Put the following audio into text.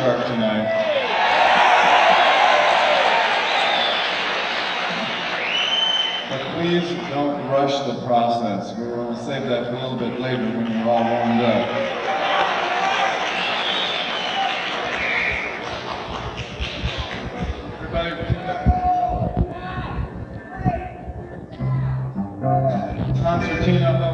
start tonight. But please don't rush the process. We're going to save that for a little bit later when you're all warmed up. Everybody, concertina.